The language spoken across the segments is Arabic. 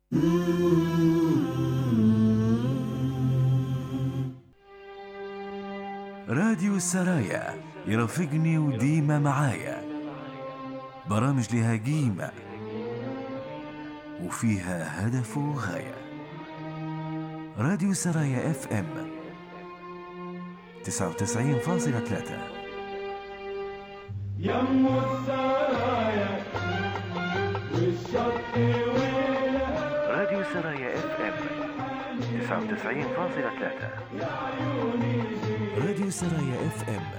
راديو السرايا يرافقني وديما معايا، برامج لها قيمة وفيها هدف وغاية. راديو السرايا اف ام 99.3. يمو السرايا والشط ويلها. راديو السرايا اف ام 99.3. راديو السرايا اف ام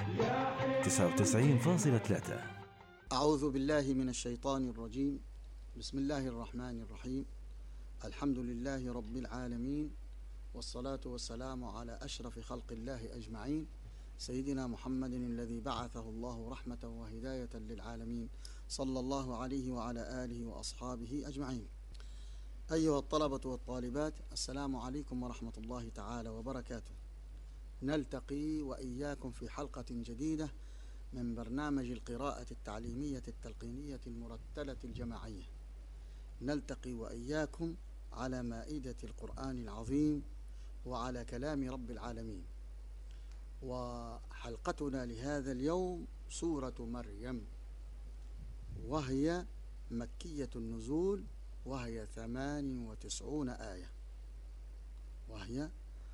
99.3. أعوذ بالله من الشيطان الرجيم. بسم الله الرحمن الرحيم. الحمد لله رب العالمين، والصلاة والسلام على أشرف خلق الله أجمعين، سيدنا محمد الذي بعثه الله رحمة وهداية للعالمين، صلى الله عليه وعلى آله وأصحابه أجمعين. أيها الطلبة والطالبات، السلام عليكم ورحمة الله تعالى وبركاته. نلتقي وإياكم في حلقة جديدة من برنامج القراءة التعليمية التلقينية المرتلة الجماعية. نلتقي وإياكم على مائدة القرآن العظيم وعلى كلام رب العالمين. وحلقتنا لهذا اليوم سورة مريم، وهي مكية النزول، وهي 98 آية، وهي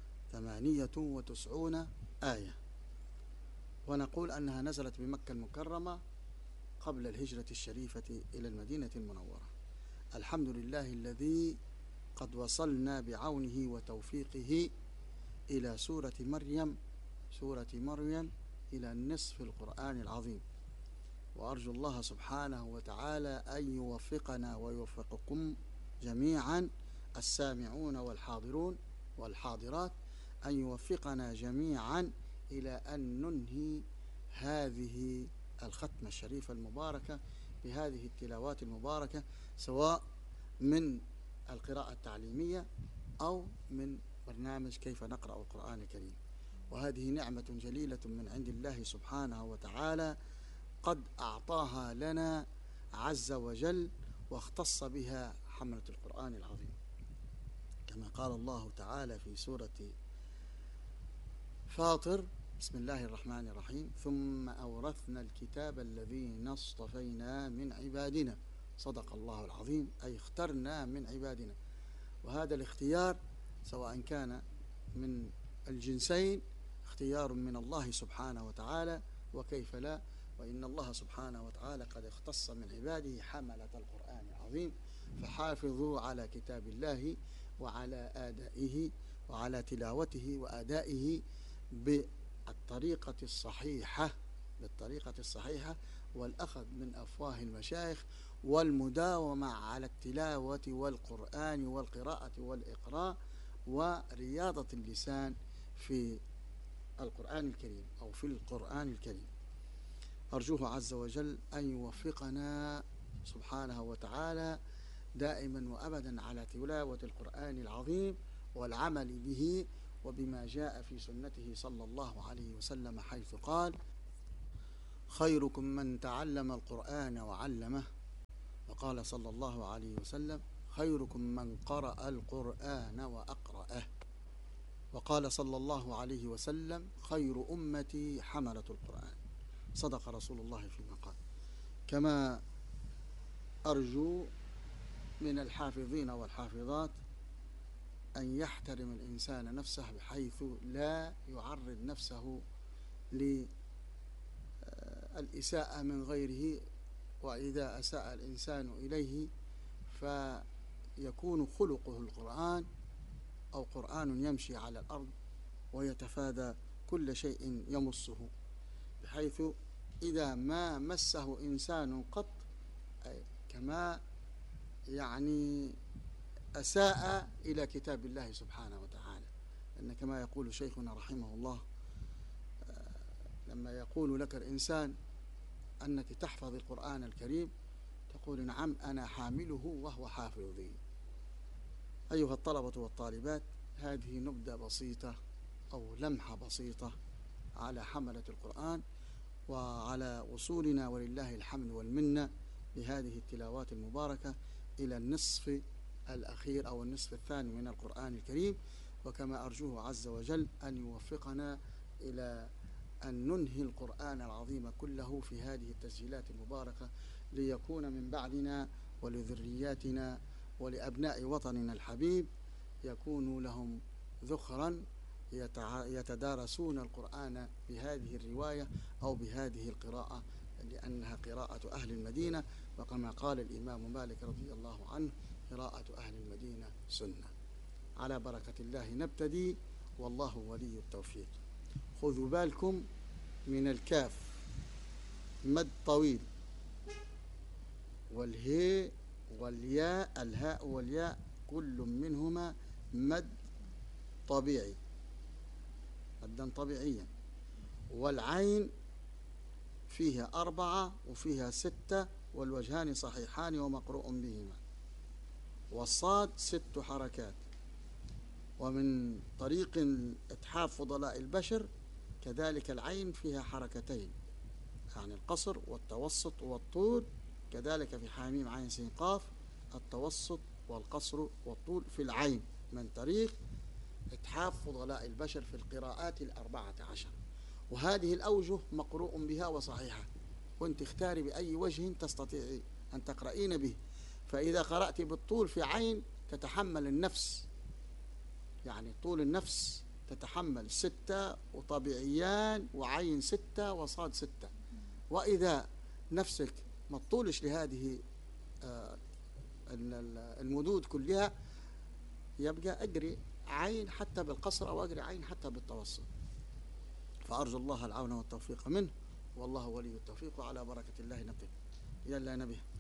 98 آية. ونقول أنها نزلت بمكة المكرمة قبل الهجرة الشريفة إلى المدينة المنورة. الحمد لله الذي قد وصلنا بعونه وتوفيقه إلى سورة مريم، إلى نصف القرآن العظيم. وأرجو الله سبحانه وتعالى أن يوفقنا ويوفقكم جميعا، السامعون والحاضرون والحاضرات، أن يوفقنا جميعا إلى أن ننهي هذه الختمة الشريفة المباركة بهذه التلاوات المباركة، سواء من القراءة التعليمية أو من برنامج كيف نقرأ القرآن الكريم. وهذه نعمة جليلة من عند الله سبحانه وتعالى قد أعطاها لنا عز وجل، واختص بها حملة القرآن العظيم، كما قال الله تعالى في سورة فاطر: بسم الله الرحمن الرحيم: ثم أورثنا الكتاب الذين اصطفينا من عبادنا. صدق الله العظيم، أي اخترنا من عبادنا. وهذا الاختيار سواء كان من الجنسين، اختيار من الله سبحانه وتعالى، وكيف لا، وإن الله سبحانه وتعالى قد اختص من عباده حملة القرآن العظيم. فحافظوا على كتاب الله وعلى آدائه وعلى تلاوته وآدائه بالطريقة الصحيحة، والأخذ من أفواه المشايخ، والمداومة على التلاوة والقرآن والقراءة والإقراء ورياضة اللسان في القرآن الكريم أو في القرآن الكريم. أرجوه عز وجل أن يوفقنا سبحانه وتعالى دائما وأبدا على تلاوة القرآن العظيم والعمل به وبما جاء في سنته صلى الله عليه وسلم، حيث قال: خيركم من تعلم القرآن وعلمه. وقال صلى الله عليه وسلم: خيركم من قرأ القرآن وأقرأه. وقال صلى الله عليه وسلم: خير أمتي حملة القرآن. صدق رسول الله فيما قال. كما أرجو من الحافظين والحافظات أن يحترم الإنسان نفسه، بحيث لا يعرض نفسه للإساءة من غيره. وإذا أساء الإنسان إليه فيكون خلقه القرآن، أو قرآن يمشي على الأرض ويتفادى كل شيء يمسه، بحيث إذا ما مسه إنسان قط، كما أساء إلى كتاب الله سبحانه وتعالى. لأن كما يقول شيخنا رحمه الله: لما يقول لك الإنسان أنك تحفظ القرآن الكريم، تقول: نعم أنا حامله وهو حافظي. أيها الطلبة والطالبات، هذه نبذة بسيطة أو لمحة بسيطة على حملة القرآن، وعلى وصولنا ولله الحمد والمنة بهذه التلاوات المباركة إلى النصف الأخير أو النصف الثاني من القرآن الكريم. وكما أرجوه عز وجل أن يوفقنا إلى أن ننهي القرآن العظيم كله في هذه التسجيلات المباركة، ليكون من بعدنا ولذرياتنا ولأبناء وطننا الحبيب يكون لهم ذخرا يتدارسون القرآن بهذه الرواية أو بهذه القراءة، لأنها قراءة أهل المدينة، وكما قال الإمام مالك رضي الله عنه: قراءة أهل المدينة سنة. على بركة الله نبتدي، والله ولي التوفيق. خذوا بالكم من الكاف مد طويل، والهاء والياء، الهاء والياء كل منهما مد طبيعي، مدا طبيعيا. والعين فيها 4 وفيها 6، والوجهان صحيحان ومقروء بهما. والصاد 6 حركات. ومن طريق إتحاف فضلاء البشر كذلك العين فيها حركتين، يعني القصر والتوسط والطول، كذلك في حاميم عين سين قاف التوسط والقصر والطول في العين، من طريق إتحاف فضلاء البشر في القراءات 14. وهذه الأوجه مقروء بها وصحيحة، وانت اختاري بأي وجه تستطيعي أن تقرأين به. فإذا قرأت بالطول في عين تتحمل النفس، يعني طول النفس تتحمل 6 وطبيعيان وعين 6 وصاد 6. وإذا نفسك ما تطولش لهذه المدود كلها، يبقى أجري عين حتى بالقصر أو أجري عين حتى بالتوسط. فأرجو الله العون والتوفيق منه، والله ولي التوفيق، وعلى بركة الله نبتدئ. يلا يا نبي.